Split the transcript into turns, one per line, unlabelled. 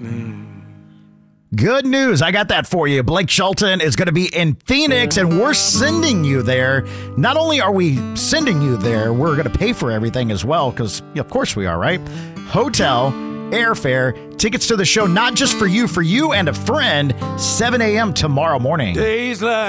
Good news. I got that for you. Blake Shelton is going to be in Phoenix, and we're sending you there. Not only are we sending you there, we're going to pay for everything as well, because of course we are, right? Hotel, airfare, tickets to the show, not just for you and a friend, 7 a.m. tomorrow morning.
Days like